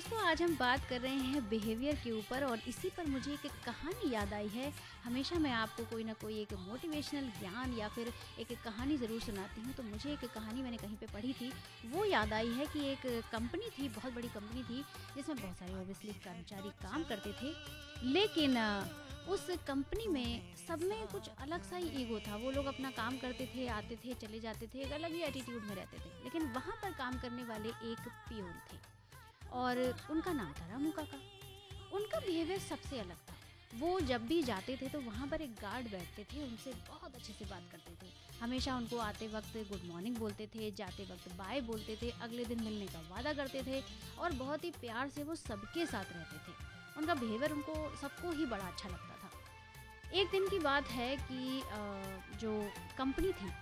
दोस्तों आज हम बात कर रहे हैं बिहेवियर के ऊपर और इसी पर मुझे एक कहानी याद आई है। हमेशा मैं आपको कोई ना कोई एक मोटिवेशनल ज्ञान या फिर एक कहानी ज़रूर सुनाती हूँ। तो मुझे एक कहानी मैंने कहीं पे पढ़ी थी, वो याद आई है कि एक कंपनी थी, बहुत बड़ी कंपनी थी जिसमें बहुत सारे ऑब्वियसली कर्मचारी काम करते थे। लेकिन उस कंपनी में सब में कुछ अलग सा ही ईगो था। वो लोग अपना काम करते थे, आते थे, चले जाते थे, एक अलग ही एटीट्यूड में रहते थे। लेकिन वहाँ पर काम करने वाले एक पियून थे और उनका नाम था रामू काका। उनका बिहेवियर सबसे अलग था। वो जब भी जाते थे तो वहाँ पर एक गार्ड बैठते थे, उनसे बहुत अच्छे से बात करते थे। हमेशा उनको आते वक्त गुड मॉर्निंग बोलते थे, जाते वक्त बाय बोलते थे, अगले दिन मिलने का वादा करते थे और बहुत ही प्यार से वो सबके साथ रहते थे। उनका बिहेवियर उनको सबको ही बड़ा अच्छा लगता था। एक दिन की बात है कि जो कंपनी थी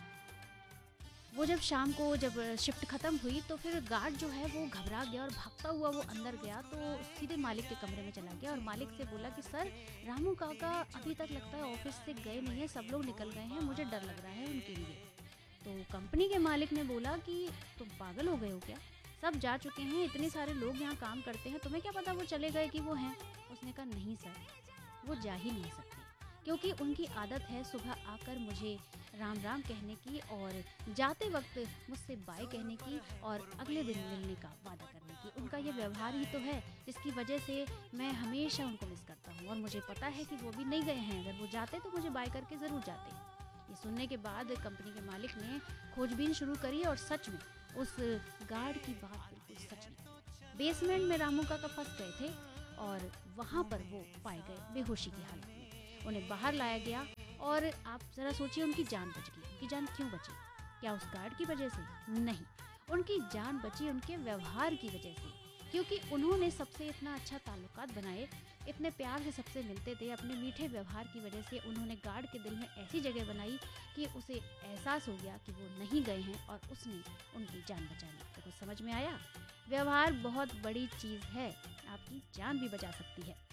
वो जब शाम को जब शिफ्ट ख़त्म हुई तो फिर गार्ड जो है वो घबरा गया और भागता हुआ वो अंदर गया, तो सीधे मालिक के कमरे में चला गया और मालिक से बोला कि सर रामू काका अभी तक लगता है ऑफिस से गए नहीं है, सब लोग निकल गए हैं, मुझे डर लग रहा है उनके लिए। तो कंपनी के मालिक ने बोला कि तुम पागल हो गए हो क्या, सब जा चुके हैं, इतने सारे लोग यहाँ काम करते हैं, तुम्हें क्या पता वो चले गए कि वो हैं। उसने कहा नहीं सर, वो जा ही नहीं सकते क्योंकि उनकी आदत है सुबह आकर मुझे राम राम कहने की और जाते वक्त मुझसे बाय कहने की और अगले दिन मिलने का वादा करने की। उनका ये व्यवहार ही तो है जिसकी वजह से मैं हमेशा उनको मिस करता हूँ और मुझे पता है कि वो भी नहीं गए हैं, अगर वो जाते तो मुझे बाय करके ज़रूर जाते। ये सुनने के बाद कंपनी के मालिक ने खोजबीन शुरू करी और सच में उस गार्ड की बात बिल्कुल सच निकली। बेसमेंट में रामू काका फंस गए थे और वहाँ पर वो पाए गए बेहोशी की हालत में। उन्हें बाहर लाया गया और आप ज़रा सोचिए उनकी जान बच गई। उनकी जान क्यों बची? क्या उस गार्ड की वजह से? नहीं, उनकी जान बची उनके व्यवहार की वजह से, क्योंकि उन्होंने सबसे इतना अच्छा ताल्लुकात बनाए, इतने प्यार से सबसे मिलते थे। अपने मीठे व्यवहार की वजह से उन्होंने गार्ड के दिल में ऐसी जगह बनाई कि उसे एहसास हो गया कि वो नहीं गए हैं और उसने उनकी जान बचा ली। तो कुछ समझ में आया? व्यवहार बहुत बड़ी चीज़ है, आपकी जान भी बचा सकती है।